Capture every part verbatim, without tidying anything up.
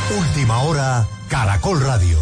Última hora, Caracol Radio.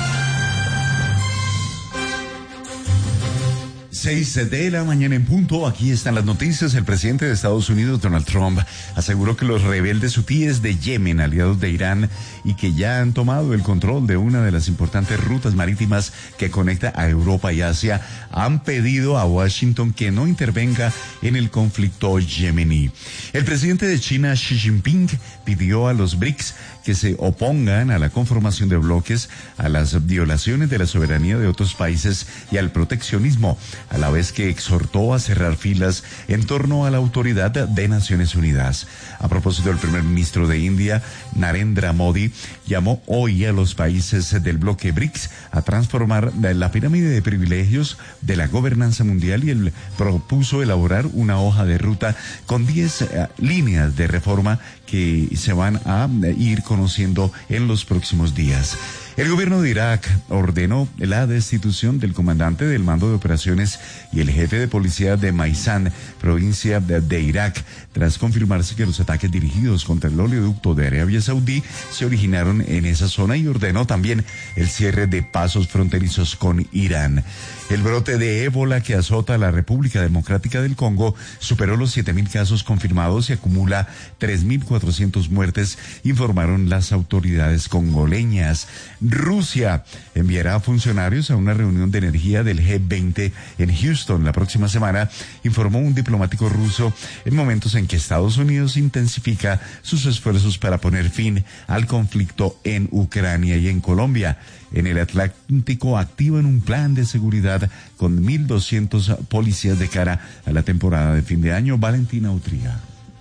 Seis de la mañana en punto, aquí están las noticias. El presidente de Estados Unidos, Donald Trump, aseguró que los rebeldes hutíes de Yemen, aliados de Irán, y que ya han tomado el control de una de las importantes rutas marítimas que conecta a Europa y Asia, han pedido a Washington que no intervenga en el conflicto yemení. El presidente de China, Xi Jinping, pidió a los B R I C S que se opongan a la conformación de bloques, a las violaciones de la soberanía de otros países y al proteccionismo, a la vez que exhortó a cerrar filas en torno a la autoridad de Naciones Unidas. A propósito, el primer ministro de India, Narendra Modi, llamó hoy a los países del bloque B R I C S a transformar la pirámide de privilegios de la gobernanza mundial y él propuso elaborar una hoja de ruta con diez uh, líneas de reforma que se van a ir conociendo en los próximos días. El gobierno de Irak ordenó la destitución del comandante del mando de operaciones y el jefe de policía de Maizán, provincia de, de Irak, tras confirmarse que los ataques dirigidos contra el oleoducto de Arabia Saudí se originaron en esa zona, y ordenó también el cierre de pasos fronterizos con Irán. El brote de ébola que azota a la República Democrática del Congo superó los siete mil casos confirmados y acumula tres mil cuatrocientas muertes, informaron las autoridades congoleñas. Rusia enviará funcionarios a una reunión de energía del G veinte en Houston la próxima semana, informó un diplomático ruso, en momentos en que Estados Unidos intensifica sus esfuerzos para poner fin al conflicto en Ucrania y en Colombia. En el Atlántico activan un plan de seguridad con mil doscientos policías de cara a la temporada de fin de año. Valentina Utría.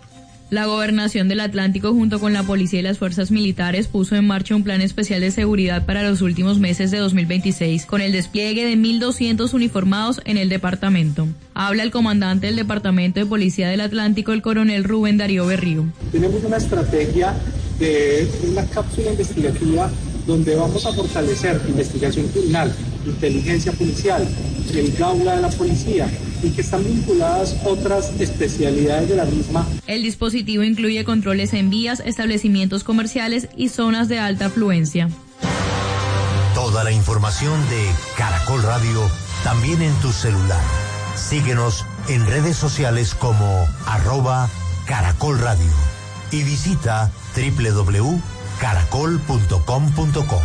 La Gobernación del Atlántico, junto con la policía y las fuerzas militares, puso en marcha un plan especial de seguridad para los últimos meses de dos mil veintiséis, con el despliegue de mil doscientos uniformados en el departamento. Habla el comandante del Departamento de Policía del Atlántico, el coronel Rubén Darío Berrío. Tenemos una estrategia de una cápsula investigativa donde vamos a fortalecer investigación criminal, inteligencia policial, el gaula de la policía, y que están vinculadas otras especialidades de la misma. El dispositivo incluye controles en vías, establecimientos comerciales y zonas de alta afluencia. Toda la información de Caracol Radio también en tu celular. Síguenos en redes sociales como arroba Caracol Radio y visita doble u doble u doble u punto caracol punto com punto co.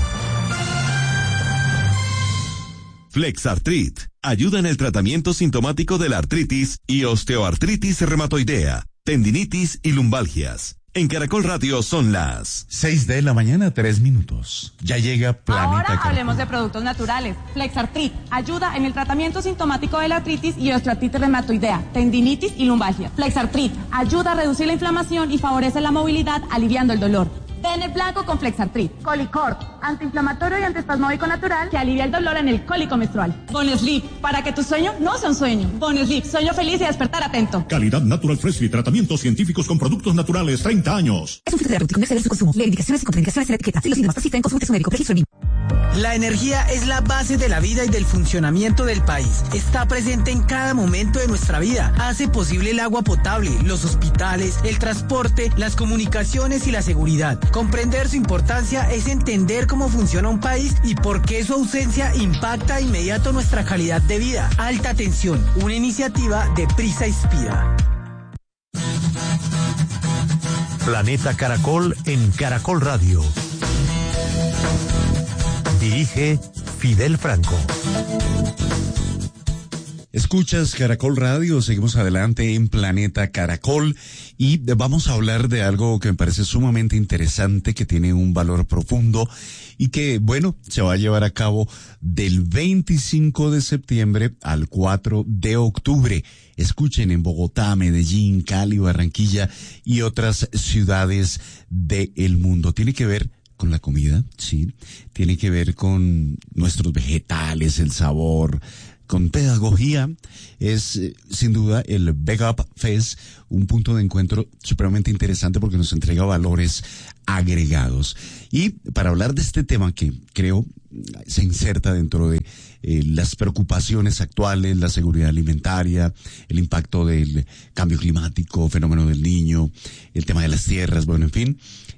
Flexartrit ayuda en el tratamiento sintomático de la artritis y osteoartritis reumatoidea, tendinitis y lumbalgias. En Caracol Radio son las seis de la mañana, tres minutos. Ya llega Planeta Ahora Caracol. hablemos de productos naturales. Flexartrit ayuda en el tratamiento sintomático de la artritis y osteoartritis reumatoidea, tendinitis y lumbalgia. Flexartrit ayuda a reducir la inflamación y favorece la movilidad, aliviando el dolor. Tene blanco con Flexartrit. Colicort, antiinflamatorio y antiespasmódico natural que alivia el dolor en el cólico menstrual. Bonesleep, para que tu sueño no sea un sueño. Bonesleep, sueño feliz y despertar atento. Calidad Natural Freshly, tratamientos científicos con productos naturales, treinta años. Es un fitoterapéutico, no exceder su consumo. Lee indicaciones y contraindicaciones en la etiqueta. Si los síntomas persisten, consulte a su médico. Registro en I M. La energía es la base de la vida y del funcionamiento del país. Está presente en cada momento de nuestra vida. Hace posible el agua potable, los hospitales, el transporte, las comunicaciones y la seguridad. Comprender su importancia es entender cómo funciona un país y por qué su ausencia impacta de inmediato nuestra calidad de vida. Alta tensión, una iniciativa de Prisa Inspira. Planeta Caracol en Caracol Radio. Dirige Fidel Franco. Escuchas Caracol Radio, seguimos adelante en Planeta Caracol y vamos a hablar de algo que me parece sumamente interesante, que tiene un valor profundo y que, bueno, se va a llevar a cabo del veinticinco de septiembre al cuatro de octubre. Escuchen, en Bogotá, Medellín, Cali, Barranquilla y otras ciudades del mundo. Tiene que ver con la comida, sí, tiene que ver con nuestros vegetales, el sabor, con pedagogía. Es eh, sin duda el Veg Up Fest, un punto de encuentro supremamente interesante porque nos entrega valores agregados. Y para hablar de este tema que creo se inserta dentro de eh, las preocupaciones actuales, la seguridad alimentaria, el impacto del cambio climático, fenómeno del niño, el tema de las tierras, bueno, en fin,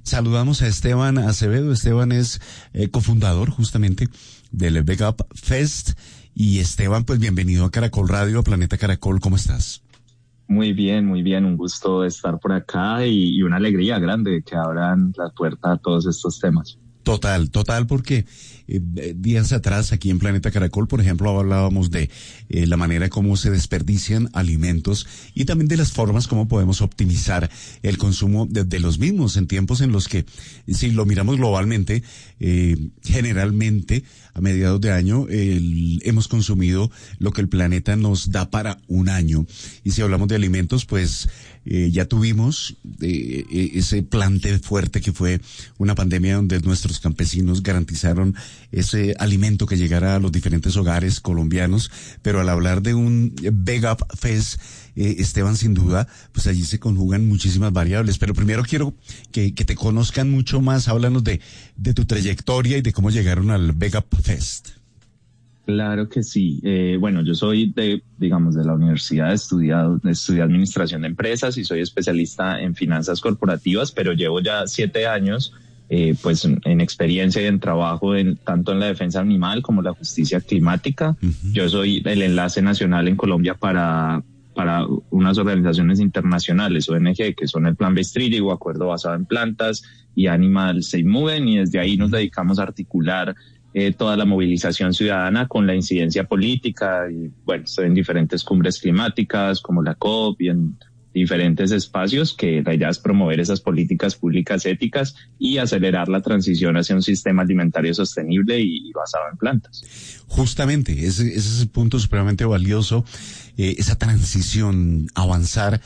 Saludamos a Esteban Acevedo. Esteban es eh, cofundador justamente del Big Up Fest. Y Esteban, pues bienvenido a Caracol Radio, a Planeta Caracol. ¿Cómo estás? Muy bien, muy bien. Un gusto estar por acá y, y una alegría grande que abran la puerta a todos estos temas. Total, total, porque eh, días atrás aquí en Planeta Caracol, por ejemplo, hablábamos de eh, la manera como se desperdician alimentos y también de las formas como podemos optimizar el consumo de, de los mismos en tiempos en los que, si lo miramos globalmente, eh, generalmente a mediados de año el, hemos consumido lo que el planeta nos da para un año. Y si hablamos de alimentos, pues eh, ya tuvimos eh, ese plante fuerte que fue una pandemia donde nuestros campesinos garantizaron ese alimento que llegara a los diferentes hogares colombianos, pero al hablar de un Big Up Fest, eh, Esteban, sin duda, pues allí se conjugan muchísimas variables, pero primero quiero que, que te conozcan mucho más. Háblanos de, de tu trayectoria y de cómo llegaron al Big Up Fest. Claro que sí. Eh, bueno, yo soy de, digamos, de la universidad, he estudiado, estudié administración de empresas y soy especialista en finanzas corporativas, pero llevo ya siete años Eh, pues en, en experiencia y en trabajo en, tanto en la defensa animal como la justicia climática. Uh-huh. Yo soy el enlace nacional en Colombia para, para unas organizaciones internacionales, O N G, que son el Plan Based Treaty o Acuerdo Basado en Plantas y Animal Safe Movement, y desde ahí nos dedicamos a articular eh, toda la movilización ciudadana con la incidencia política, y bueno, estoy en diferentes cumbres climáticas como la COP y en diferentes espacios, que la idea es promover esas políticas públicas éticas y acelerar la transición hacia un sistema alimentario sostenible y basado en plantas. Justamente, ese, ese es el punto supremamente valioso, eh, esa transición, avanzar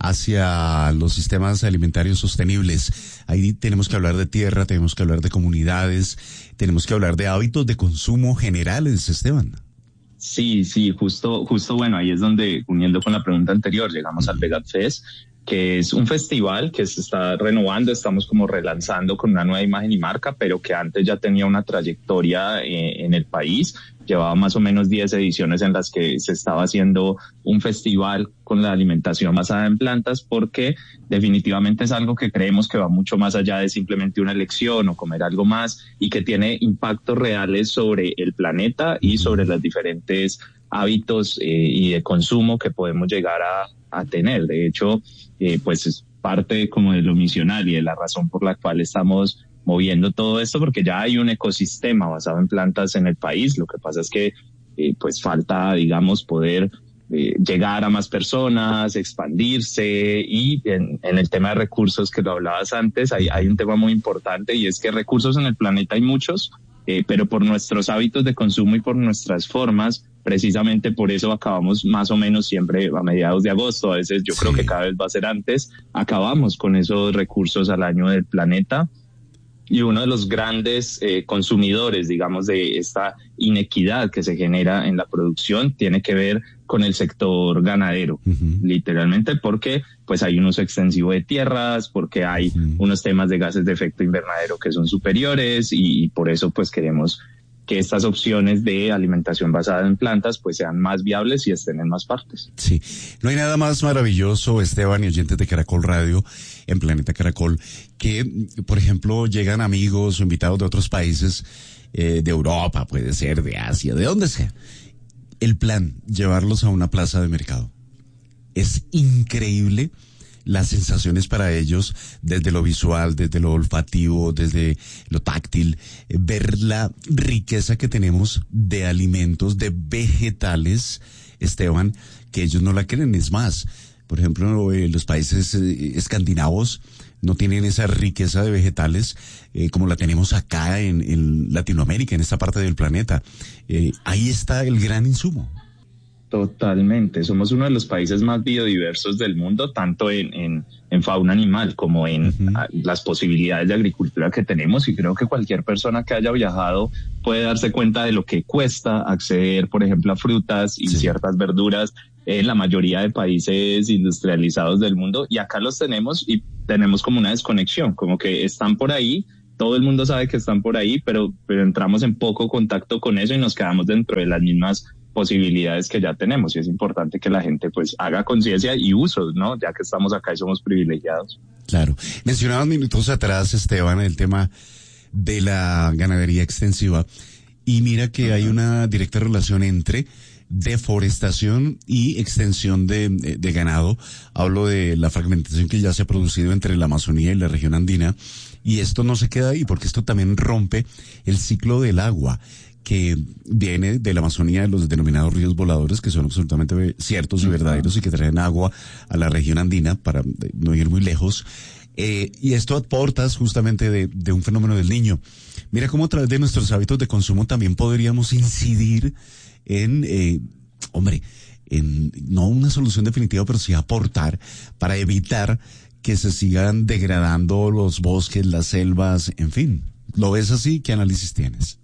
hacia los sistemas alimentarios sostenibles. Ahí tenemos que hablar de tierra, tenemos que hablar de comunidades, tenemos que hablar de hábitos de consumo generales, Esteban. Sí, sí, justo, justo, bueno, ahí es donde, uniendo con la pregunta anterior, llegamos al Big Up Fest, que es un festival que se está renovando, estamos como relanzando con una nueva imagen y marca, pero que antes ya tenía una trayectoria eh, en el país. Llevaba más o menos diez ediciones en las que se estaba haciendo un festival con la alimentación basada en plantas, porque definitivamente es algo que creemos que va mucho más allá de simplemente una elección o comer algo más, y que tiene impactos reales sobre el planeta y sobre los diferentes hábitos eh, y de consumo que podemos llegar a, a tener. De hecho, eh, pues es parte como de lo misional y de la razón por la cual estamos moviendo todo esto, porque ya hay un ecosistema basado en plantas en el país. Lo que pasa es que eh, pues falta, digamos, poder eh, llegar a más personas, expandirse, y en, en el tema de recursos que lo hablabas antes, hay, hay un tema muy importante, y es que recursos en el planeta hay muchos, eh, pero por nuestros hábitos de consumo y por nuestras formas, precisamente por eso acabamos más o menos siempre a mediados de agosto, a veces yo sí. creo que cada vez va a ser antes, acabamos con esos recursos al año del planeta. Y uno de los grandes eh, consumidores, digamos, de esta inequidad que se genera en la producción tiene que ver con el sector ganadero, uh-huh. literalmente, porque pues hay un uso extensivo de tierras, porque hay uh-huh. unos temas de gases de efecto invernadero que son superiores, y, y por eso pues queremos que estas opciones de alimentación basada en plantas pues sean más viables y estén en más partes. Sí, no hay nada más maravilloso, Esteban y oyentes de Caracol Radio, en Planeta Caracol, que, por ejemplo, llegan amigos o invitados de otros países, eh, de Europa, puede ser, de Asia, de donde sea. El plan, llevarlos a una plaza de mercado. Es increíble las sensaciones para ellos, desde lo visual, desde lo olfativo, desde lo táctil, eh, ver la riqueza que tenemos de alimentos, de vegetales, Esteban, que ellos no la creen. Es más, por ejemplo, eh, los países eh, escandinavos no tienen esa riqueza de vegetales eh, como la tenemos acá en, en Latinoamérica, en esta parte del planeta. Eh, ahí está el gran insumo. Totalmente, somos uno de los países más biodiversos del mundo, tanto en, en, en fauna animal como en uh-huh. a, las posibilidades de agricultura que tenemos, y creo que cualquier persona que haya viajado puede darse cuenta de lo que cuesta acceder, por ejemplo, a frutas y sí. ciertas verduras en la mayoría de países industrializados del mundo, y acá los tenemos y tenemos como una desconexión, como que están por ahí, todo el mundo sabe que están por ahí, pero, pero entramos en poco contacto con eso y nos quedamos dentro de las mismas posibilidades que ya tenemos, y es importante que la gente pues haga conciencia y uso, ¿no? Ya que estamos acá y somos privilegiados. Claro. Mencionaban minutos atrás, Esteban, el tema de la ganadería extensiva, y mira que uh-huh. hay una directa relación entre deforestación y extensión de, de, de ganado. Hablo de la fragmentación que ya se ha producido entre la Amazonía y la región andina, y esto no se queda ahí, porque esto también rompe el ciclo del agua que viene de la Amazonía, de los denominados ríos voladores, que son absolutamente ciertos y verdaderos y que traen agua a la región andina para no ir muy lejos. Eh, y esto aporta justamente de, de un fenómeno del Niño. Mira cómo a través de nuestros hábitos de consumo también podríamos incidir en, eh, hombre, en no una solución definitiva, pero sí aportar para evitar que se sigan degradando los bosques, las selvas, en fin. ¿Lo ves así? ¿Qué análisis tienes?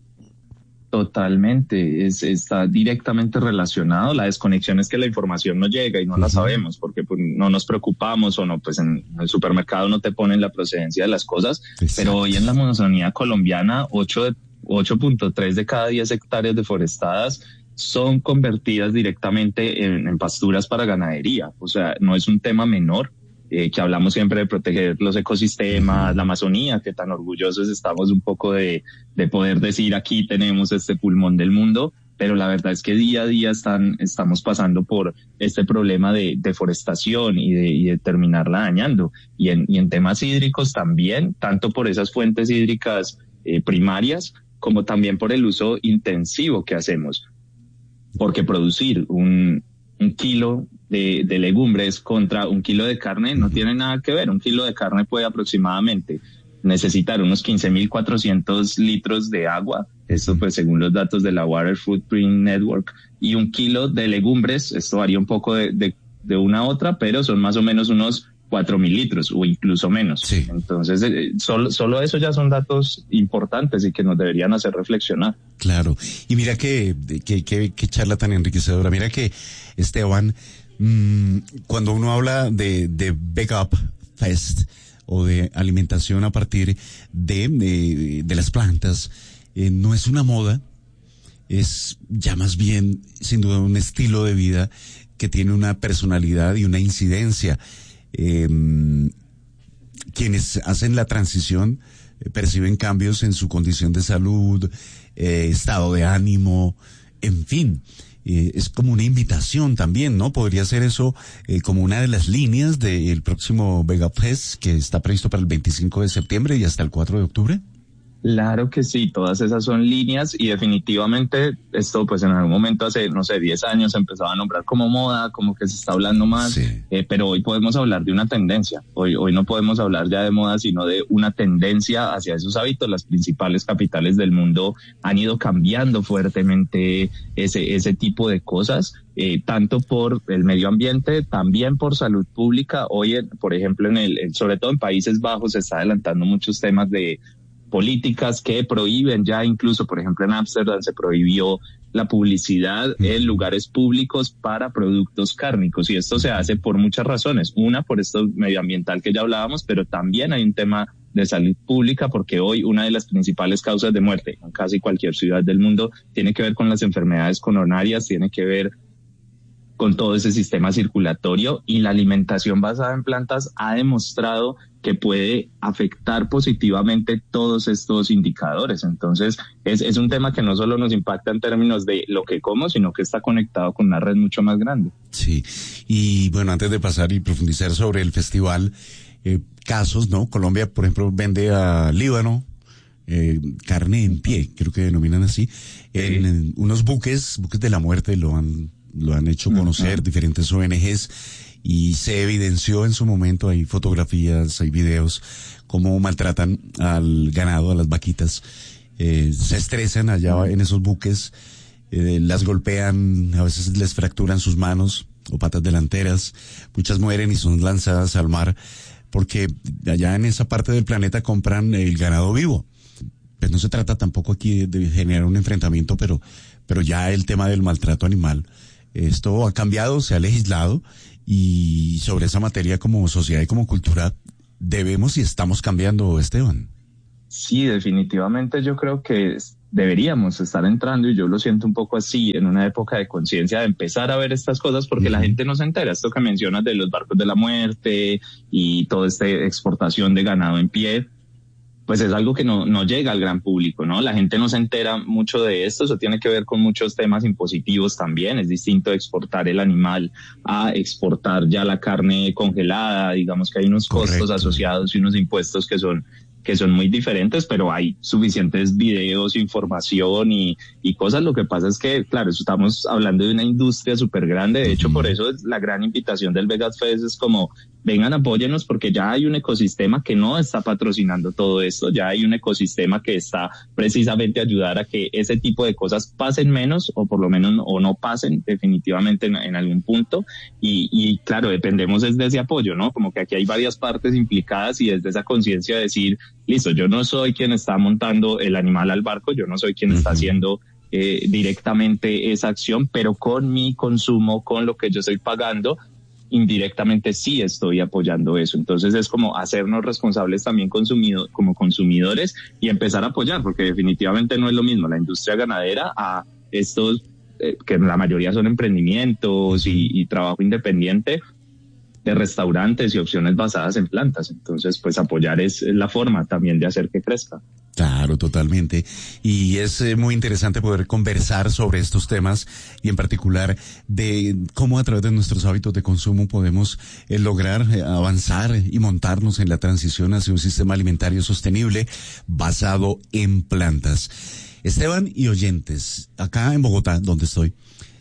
Totalmente, es, está directamente relacionado. La desconexión es que la información no llega y no uh-huh. la sabemos porque pues, no nos preocupamos o no, pues en el supermercado no te ponen la procedencia de las cosas. Exacto. Pero hoy en la Amazonía colombiana, ocho punto tres de cada diez hectáreas deforestadas son convertidas directamente en, en pasturas para ganadería. O sea, no es un tema menor. Eh, que hablamos siempre de proteger los ecosistemas, la Amazonía, que tan orgullosos estamos un poco de, de poder decir aquí tenemos este pulmón del mundo, pero la verdad es que día a día están, estamos pasando por este problema de deforestación y de, y de terminarla dañando. Y en, y en temas hídricos también, tanto por esas fuentes hídricas eh, primarias, como también por el uso intensivo que hacemos. Porque producir un, un kilo de, de legumbres contra un kilo de carne no tiene nada que ver. Un kilo de carne puede aproximadamente necesitar unos quince mil cuatrocientos litros de agua. Esto pues según los datos de la Water Footprint Network. Y un kilo de legumbres, esto varía un poco de, de, de una a otra, pero son más o menos unos cuatro mil litros o incluso menos. Sí. Entonces, eh, solo, solo eso ya son datos importantes y que nos deberían hacer reflexionar. Claro. Y mira que, que, que, que charla tan enriquecedora. Mira que, Esteban, mmm, cuando uno habla de, de Wake Up Fest o de alimentación a partir de, de, de las plantas, eh, no es una moda, es ya más bien, sin duda, un estilo de vida que tiene una personalidad y una incidencia. Eh, quienes hacen la transición eh, perciben cambios en su condición de salud, eh, estado de ánimo, en fin, eh, es como una invitación también, ¿no? Podría ser eso eh, como una de las líneas del próximo Vega Fest que está previsto para el veinticinco de septiembre y hasta el cuatro de octubre. Claro que sí, todas esas son líneas y definitivamente esto pues en algún momento hace, no sé, diez años se empezaba a nombrar como moda, como que se está hablando más, sí. eh, pero hoy podemos hablar de una tendencia, hoy, hoy no podemos hablar ya de moda sino de una tendencia hacia esos hábitos. Las principales capitales del mundo han ido cambiando fuertemente ese, ese tipo de cosas, eh, tanto por el medio ambiente, también por salud pública. Hoy, por ejemplo, en el, sobre todo en Países Bajos se está adelantando muchos temas de políticas que prohíben ya, incluso por ejemplo en Ámsterdam se prohibió la publicidad en lugares públicos para productos cárnicos, y esto se hace por muchas razones. Una, por esto medioambiental que ya hablábamos, pero también hay un tema de salud pública, porque hoy una de las principales causas de muerte en casi cualquier ciudad del mundo tiene que ver con las enfermedades coronarias, tiene que ver con todo ese sistema circulatorio, y la alimentación basada en plantas ha demostrado que puede afectar positivamente todos estos indicadores. Entonces, es, es un tema que no solo nos impacta en términos de lo que como, sino que está conectado con una red mucho más grande. Sí, y bueno, antes de pasar y profundizar sobre el festival, eh, casos, ¿no? Colombia, por ejemplo, vende a Líbano eh, carne en pie, creo que denominan así, en, en unos buques, buques de la muerte, lo han lo han hecho conocer uh-huh. diferentes O N Ges, y se evidenció en su momento, hay fotografías, hay videos, cómo maltratan al ganado, a las vaquitas, eh, se estresan allá uh-huh. en esos buques, eh, las golpean, a veces les fracturan sus manos o patas delanteras, muchas mueren y son lanzadas al mar, porque allá en esa parte del planeta compran el ganado vivo. Pues no se trata tampoco aquí de, de generar un enfrentamiento, pero, pero ya el tema del maltrato animal, esto ha cambiado, se ha legislado, y sobre esa materia como sociedad y como cultura debemos y estamos cambiando, Esteban. Sí, definitivamente yo creo que deberíamos estar entrando, y yo lo siento un poco así, en una época de conciencia de empezar a ver estas cosas, porque uh-huh. la gente no se entera. Esto que mencionas de los barcos de la muerte y toda esta exportación de ganado en pie, pues es algo que no, no llega al gran público, ¿no? La gente no se entera mucho de esto. Eso tiene que ver con muchos temas impositivos también. Es distinto exportar el animal a exportar ya la carne congelada. Digamos que hay unos Correcto. Costos asociados y unos impuestos que son que son muy diferentes, pero hay suficientes videos, información y, y cosas. Lo que pasa es que, claro, estamos hablando de una industria súper grande. De hecho, por eso es la gran invitación del Vegas Fest, es como, vengan, apóyennos, porque ya hay un ecosistema que no está patrocinando todo esto, ya hay un ecosistema que está precisamente a ayudar a que ese tipo de cosas pasen menos, o por lo menos o no pasen definitivamente en, en algún punto. Y, y claro, dependemos es de ese apoyo, ¿no? Como que aquí hay varias partes implicadas, y desde esa conciencia de decir, listo, yo no soy quien está montando el animal al barco, yo no soy quien está haciendo eh, directamente esa acción, pero con mi consumo, con lo que yo estoy pagando, indirectamente sí estoy apoyando eso. Entonces es como hacernos responsables también consumido, como consumidores, y empezar a apoyar, porque definitivamente no es lo mismo la industria ganadera a estos, eh, que la mayoría son emprendimientos y, y trabajo independiente, de restaurantes y opciones basadas en plantas. Entonces, pues apoyar es, es la forma también de hacer que crezca. Claro, totalmente. Y es eh, muy interesante poder conversar sobre estos temas, y en particular de cómo a través de nuestros hábitos de consumo podemos eh, lograr eh, avanzar y montarnos en la transición hacia un sistema alimentario sostenible basado en plantas. Esteban y oyentes, acá en Bogotá, donde estoy,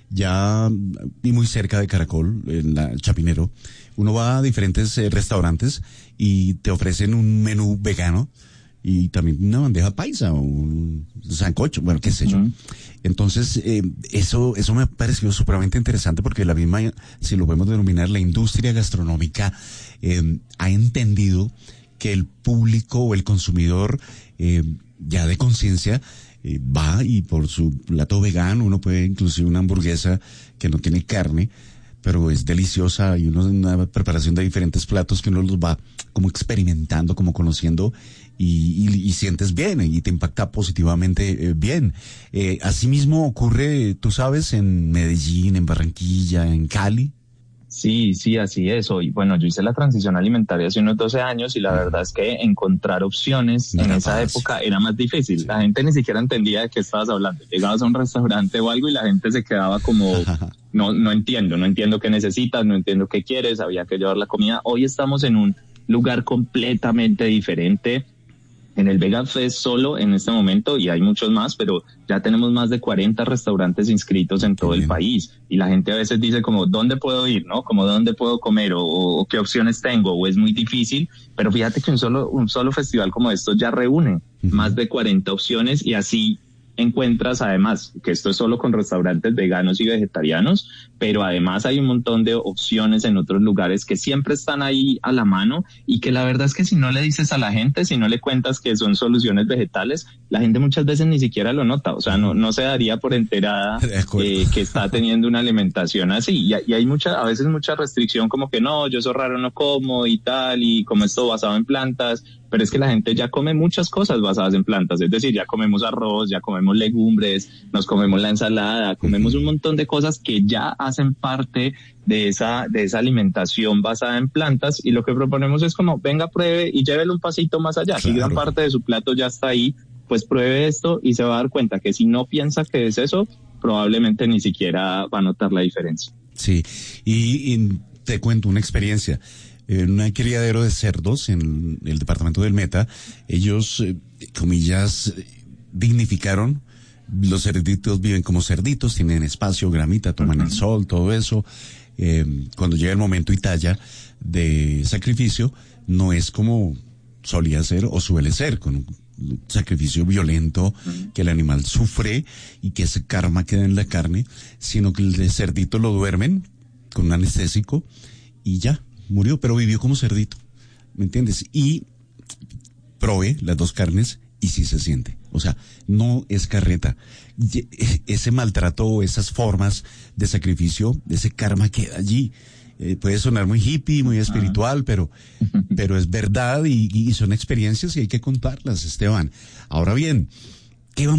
ya y muy cerca de Caracol, en la Chapinero, uno va a diferentes eh, restaurantes y te ofrecen un menú vegano y también una bandeja paisa o un sancocho, bueno, qué sé yo. Uh-huh. Entonces, eh, eso eso me ha parecido supremamente interesante, porque la misma, si lo podemos denominar, la industria gastronómica eh, ha entendido que el público o el consumidor eh, ya de conciencia eh, va y por su plato vegano uno puede inclusive una hamburguesa que no tiene carne, pero es deliciosa, y uno una preparación de diferentes platos que uno los va como experimentando, como conociendo, y, y, y sientes bien y te impacta positivamente eh, bien. Eh, asimismo ocurre, tú sabes, en Medellín, en Barranquilla, en Cali. Sí, sí, así es. Hoy, bueno, yo hice la transición alimentaria hace unos doce años, y la verdad es que encontrar opciones no en esa fácil. época era más difícil. Sí. La gente ni siquiera entendía de qué estabas hablando. Llegabas a un restaurante o algo y la gente se quedaba como, no, no entiendo, no entiendo qué necesitas, no entiendo qué quieres, había que llevar la comida. Hoy estamos en un lugar completamente diferente. En el Vegas Fest solo en este momento, y hay muchos más, pero ya tenemos más de cuarenta restaurantes inscritos en todo el país, y la gente a veces dice como, ¿dónde puedo ir? ¿No? Como, ¿dónde puedo comer? O, o ¿qué opciones tengo? O es muy difícil, pero fíjate que un solo, un solo festival como esto ya reúne uh-huh. más de cuarenta opciones, y así encuentras además, que esto es solo con restaurantes veganos y vegetarianos, pero además hay un montón de opciones en otros lugares que siempre están ahí a la mano, y que la verdad es que si no le dices a la gente, si no le cuentas que son soluciones vegetales, la gente muchas veces ni siquiera lo nota. O sea, no, no se daría por enterada eh, que está teniendo una alimentación así, y, y hay mucha, a veces mucha restricción, como que no, yo soy raro, no como y tal, y como esto basado en plantas. Pero es que la gente ya come muchas cosas basadas en plantas, es decir, ya comemos arroz, ya comemos legumbres, nos comemos la ensalada, comemos un montón de cosas que ya hacen parte de esa de esa alimentación basada en plantas, y lo que proponemos es como, venga, pruebe y llévele un pasito más allá. Si gran parte de su plato ya está ahí, pues pruebe esto y se va a dar cuenta que si no piensa que es eso, probablemente ni siquiera va a notar la diferencia. Sí, y, y te cuento una experiencia. En un criadero de cerdos en el departamento del Meta, ellos, eh, comillas, dignificaron. Los cerditos viven como cerditos, tienen espacio, gramita, toman uh-huh. el sol, todo eso. Eh, cuando llega el momento y talla de sacrificio, no es como solía ser o suele ser, con un sacrificio violento uh-huh. que el animal sufre y que ese karma queda en la carne, sino que el cerdito lo duermen con un anestésico y ya. Murió, pero vivió como cerdito, ¿me entiendes? Y probé las dos carnes y sí se siente. O sea, no es carreta. Ese maltrato, esas formas de sacrificio, ese karma queda allí. Eh, puede sonar muy hippie, muy espiritual, pero, pero es verdad, y, y son experiencias y hay que contarlas, Esteban. Ahora bien, ¿qué vamos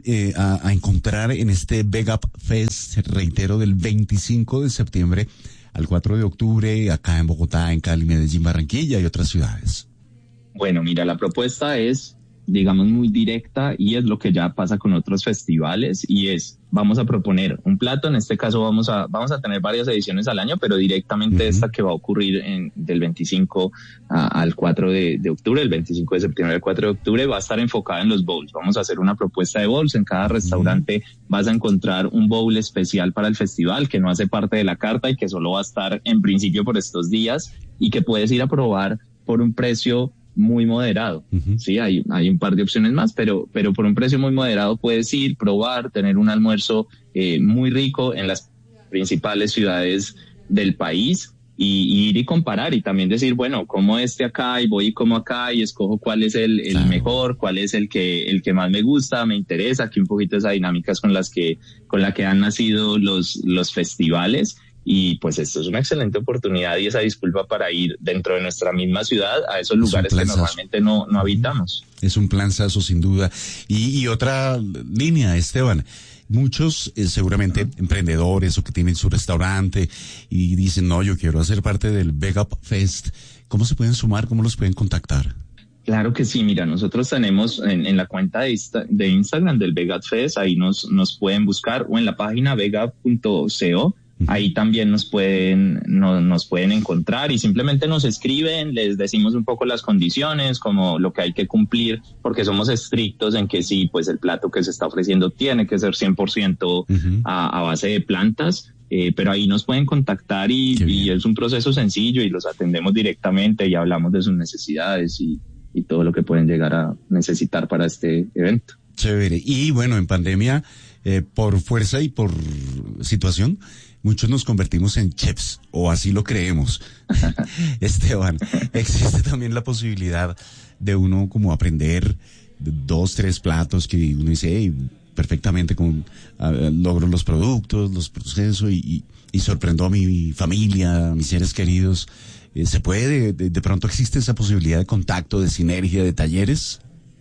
eh, a, a encontrar en este Vega Fest, reitero, del veinticinco de septiembre al cuatro de octubre, acá en Bogotá, en Cali, Medellín, Barranquilla y otras ciudades? Bueno, mira, la propuesta es, digamos, muy directa y es lo que ya pasa con otros festivales y es, vamos a proponer un plato, en este caso vamos a vamos a tener varias ediciones al año, pero directamente uh-huh. esta que va a ocurrir en, del veinticinco a, al cuatro de, de octubre, el veinticinco de septiembre al cuatro de octubre, va a estar enfocada en los bowls. Vamos a hacer una propuesta de bowls, en cada restaurante uh-huh. vas a encontrar un bowl especial para el festival que no hace parte de la carta y que solo va a estar en principio por estos días y que puedes ir a probar por un precio muy moderado. Uh-huh. Sí, hay, hay un par de opciones más, pero, pero por un precio muy moderado puedes ir, probar, tener un almuerzo eh, muy rico en las principales ciudades del país y, y ir y comparar y también decir, bueno, como este acá y voy y como acá y escojo cuál es el, el claro. mejor, cuál es el que, el que más me gusta, me interesa, aquí un poquito esas dinámicas con las que, con la que han nacido los, los festivales. Y pues esto es una excelente oportunidad y esa disculpa para ir dentro de nuestra misma ciudad a esos lugares que normalmente no, no habitamos. Es un planzazo sin duda. Y, y otra línea, Esteban, muchos eh, seguramente uh-huh. emprendedores o que tienen su restaurante y dicen, no, yo quiero hacer parte del Vega Fest. ¿Cómo se pueden sumar? ¿Cómo los pueden contactar? Claro que sí, mira, nosotros tenemos en, en la cuenta de, Insta, de Instagram del Vega Fest, ahí nos, nos pueden buscar o en la página vega punto co. Ahí también nos pueden, no, nos pueden encontrar y simplemente nos escriben, les decimos un poco las condiciones, como lo que hay que cumplir, porque somos estrictos en que sí, pues el plato que se está ofreciendo tiene que ser cien por ciento uh-huh. a, a base de plantas, eh, pero ahí nos pueden contactar y, y es un proceso sencillo y los atendemos directamente y hablamos de sus necesidades y, y todo lo que pueden llegar a necesitar para este evento. Chévere. Y bueno, en pandemia, eh, por fuerza y por situación, muchos nos convertimos en chefs, o así lo creemos. Esteban, existe también la posibilidad de uno como aprender dos, tres platos que uno dice, hey, perfectamente con, uh, logro los productos, los procesos y, y, y sorprendo a mi familia, a mis seres queridos. Eh, ¿Se puede? De, de pronto existe esa posibilidad de contacto, de sinergia, de talleres?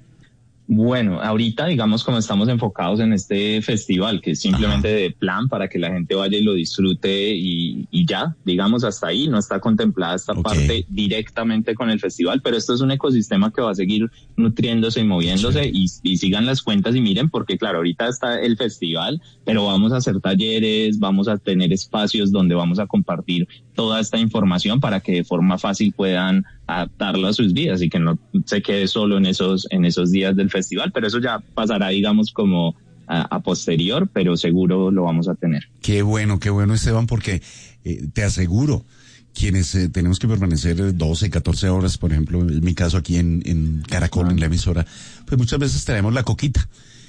Bueno, ahorita digamos como estamos enfocados en este festival que es simplemente Ajá. de plan para que la gente vaya y lo disfrute y, y ya, digamos hasta ahí, no está contemplada esta okay. parte directamente con el festival, pero esto es un ecosistema que va a seguir nutriéndose y moviéndose sí. y, y sigan las cuentas y miren porque claro, ahorita está el festival, pero vamos a hacer talleres, vamos a tener espacios donde vamos a compartir toda esta información para que de forma fácil puedan adaptarlo a sus vidas y que no se quede solo en esos en esos días del festival, pero eso ya pasará, digamos, como a, a posterior, pero seguro lo vamos a tener. Qué bueno, qué bueno, Esteban, porque eh, te aseguro, quienes eh, tenemos que permanecer doce, catorce horas, por ejemplo, en mi caso aquí en, en Caracol, ah. en la emisora, pues muchas veces traemos la coquita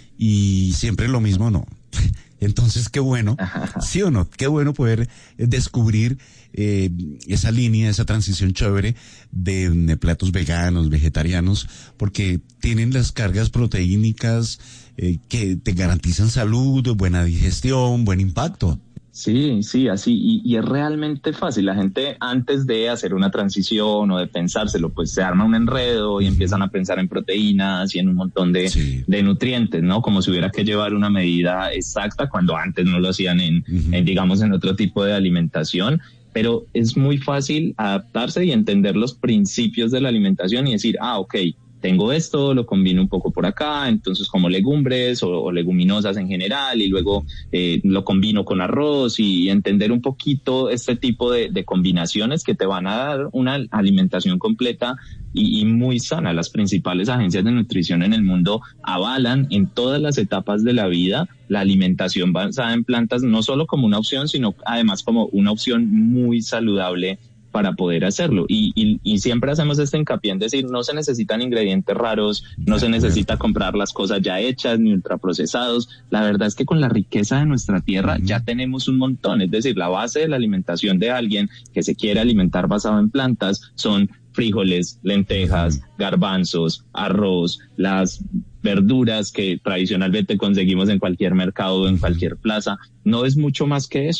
y siempre lo mismo, no. Entonces, qué bueno, sí o no, qué bueno poder descubrir eh, esa línea, esa transición chévere de, de platos veganos, vegetarianos, porque tienen las cargas proteínicas eh, que te garantizan salud, buena digestión, buen impacto. Sí, sí, así, y, y es realmente fácil. La gente antes de hacer una transición o de pensárselo, pues se arma un enredo y empiezan a pensar en proteínas y en un montón de, sí. de nutrientes, ¿no? Como si hubiera que llevar una medida exacta cuando antes no lo hacían en, uh-huh. en digamos, en otro tipo de alimentación. Pero es muy fácil adaptarse y entender los principios de la alimentación y decir, ah, ok, tengo esto, lo combino un poco por acá, entonces como legumbres o, o leguminosas en general y luego eh, lo combino con arroz y entender un poquito este tipo de, de combinaciones que te van a dar una alimentación completa y, y muy sana. Las principales agencias de nutrición en el mundo avalan en todas las etapas de la vida la alimentación basada en plantas, no solo como una opción, sino además como una opción muy saludable para poder hacerlo. Y, y, y siempre hacemos este hincapié en decir, no se necesitan ingredientes raros, no se necesita comprar las cosas ya hechas ni ultraprocesados. La verdad es que con la riqueza de nuestra tierra ya tenemos un montón. Es decir, la base de la alimentación de alguien que se quiere alimentar basado en plantas son frijoles, lentejas, garbanzos, arroz, las verduras que tradicionalmente conseguimos en cualquier mercado o en cualquier plaza. No es mucho más que eso.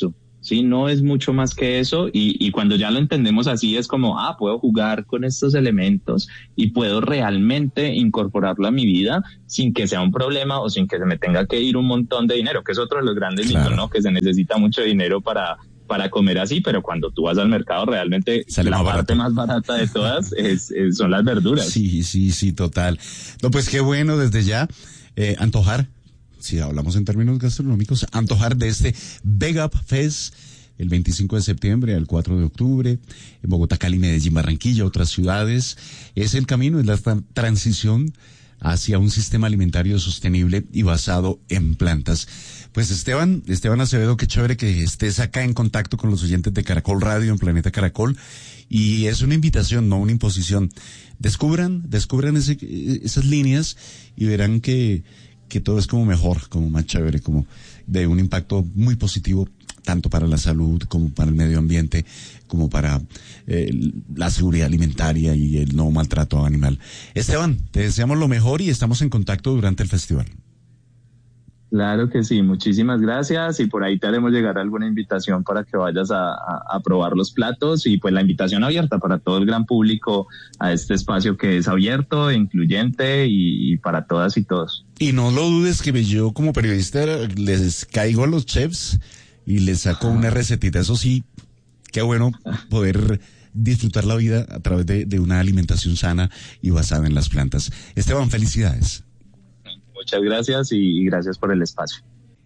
Sí, no es mucho más que eso y, y cuando ya lo entendemos así es como, ah, puedo jugar con estos elementos y puedo realmente incorporarlo a mi vida sin que sea un problema o sin que se me tenga que ir un montón de dinero, que es otro de los grandes Claro. mitos, ¿no? Que se necesita mucho dinero para para comer así, pero cuando tú vas al mercado realmente Sale la más parte barato. más barata de todas es, es- son las verduras. Sí, sí, sí, total. No, pues qué bueno desde ya eh, antojar, si hablamos en términos gastronómicos, antojar de este Vega Fest el veinticinco de septiembre al cuatro de octubre, en Bogotá, Cali, Medellín, Barranquilla, otras ciudades. Es el camino, es la tra- transición hacia un sistema alimentario sostenible y basado en plantas. Pues Esteban, Esteban Acevedo, qué chévere que estés acá en contacto con los oyentes de Caracol Radio en Planeta Caracol. Y es una invitación, no una imposición. Descubran, descubran ese, esas líneas y verán que, que todo es como mejor, como más chévere, como de un impacto muy positivo, tanto para la salud como para el medio ambiente, como para eh, la seguridad alimentaria y el no maltrato animal. Esteban, te deseamos lo mejor y estamos en contacto durante el festival. Claro que sí, muchísimas gracias y por ahí te haremos llegar alguna invitación para que vayas a, a, a probar los platos y pues la invitación abierta para todo el gran público a este espacio que es abierto, incluyente y, y para todas y todos. Y no lo dudes que yo como periodista les caigo a los chefs y les saco una recetita. Eso sí, qué bueno poder disfrutar la vida a través de, de una alimentación sana y basada en las plantas. Esteban, felicidades. Muchas gracias y, y gracias por el espacio.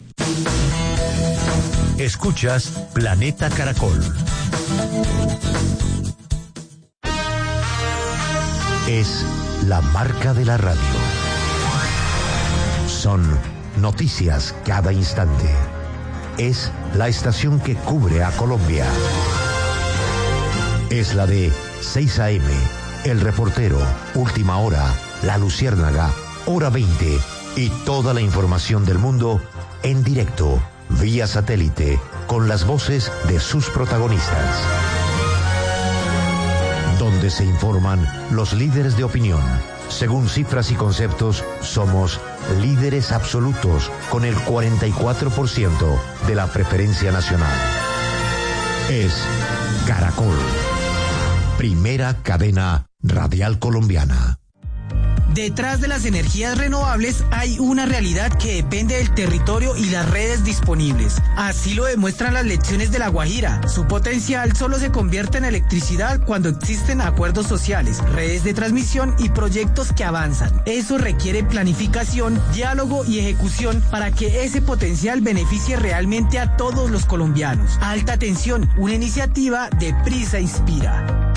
Escuchas Planeta Caracol. Es la marca de la radio. Son noticias cada instante. Es la estación que cubre a Colombia. Es la de seis a eme, El Reportero, Última Hora, La Luciérnaga, Hora veinte y toda la información del mundo en directo, vía satélite, con las voces de sus protagonistas. Donde se informan los líderes de opinión. Según cifras y conceptos, somos líderes absolutos con el cuarenta y cuatro por ciento de la preferencia nacional. Es Caracol, primera cadena radial colombiana. Detrás de las energías renovables hay una realidad que depende del territorio y las redes disponibles. Así lo demuestran las lecciones de La Guajira. Su potencial solo se convierte en electricidad cuando existen acuerdos sociales, redes de transmisión y proyectos que avanzan. Eso requiere planificación, diálogo y ejecución para que ese potencial beneficie realmente a todos los colombianos. Alta Tensión, una iniciativa de Prisa Inspira.